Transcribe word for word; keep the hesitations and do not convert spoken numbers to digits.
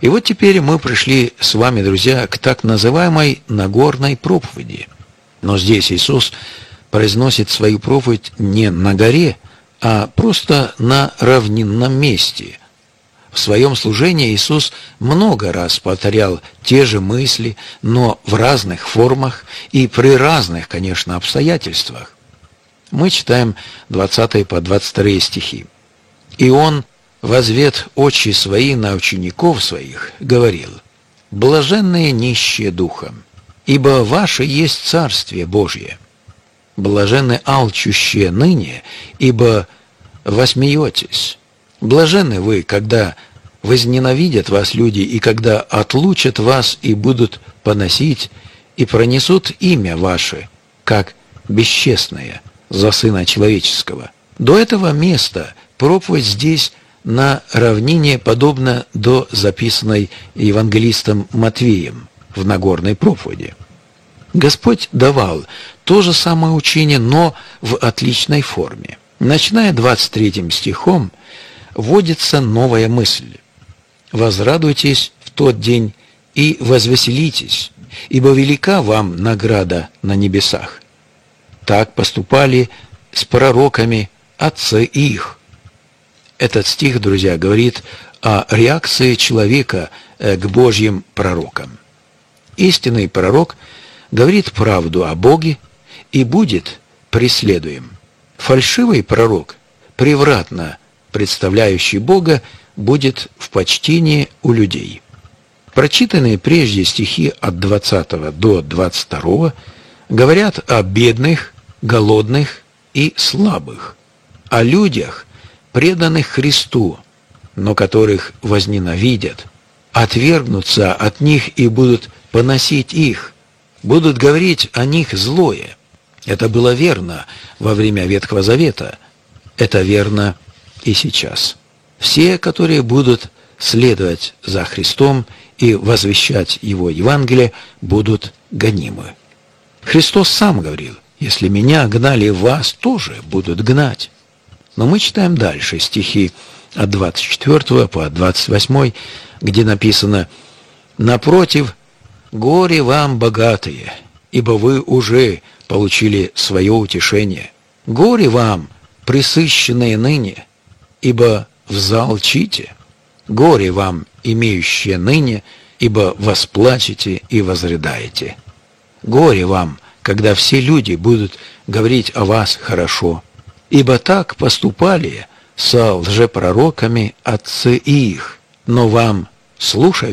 И вот теперь мы пришли с вами, друзья, к так называемой Нагорной проповеди. Но здесь Иисус произносит свою проповедь не на горе, а просто на равнинном месте. В своем служении Иисус много раз повторял те же мысли, но в разных формах и при разных, конечно, обстоятельствах. Мы читаем двадцатые по двадцать вторые стихи. «И Он, возвед очи свои на учеников своих, говорил: блаженные нищие духом, ибо ваше есть Царствие Божье. Блаженны алчущие ныне, ибо восмеетесь. Блаженны вы, когда возненавидят вас люди, и когда отлучат вас и будут поносить, и пронесут имя ваше, как бесчестное, за Сына Человеческого». До этого места проповедь здесь на равнине подобна до записанной евангелистом Матвеем в Нагорной проповеди. Господь давал то же самое учение, но в отличной форме. Начиная двадцать третьим стихом, вводится новая мысль. «Возрадуйтесь в тот день и возвеселитесь, ибо велика вам награда на небесах. Так поступали с пророками отцы их». Этот стих, друзья, говорит о реакции человека к Божьим пророкам. Истинный пророк говорит правду о Боге и будет преследуем. Фальшивый пророк, превратно представляющий Бога, будет в почтении у людей. Прочитанные прежде стихи от двадцатого до двадцать второго говорят о бедных, голодных и слабых, о людях, преданных Христу, но которых возненавидят, отвергнутся от них и будут поносить их, будут говорить о них злое. Это было верно во время Ветхого Завета, это верно и сейчас. Все, которые будут следовать за Христом и возвещать Его Евангелие, будут гонимы. Христос сам говорил: «Если меня гнали, вас тоже будут гнать». Но мы читаем дальше стихи от двадцать четвёртого по двадцать восьмой, где написано: «Напротив, горе вам, богатые, ибо вы уже получили свое утешение. Горе вам, пресыщенные ныне, ибо взалчите. Горе вам, имеющие ныне, ибо восплачете и возрыдаете. Горе вам, когда все люди будут говорить о вас хорошо, ибо так поступали со лжепророками отцы их, но вам, слушая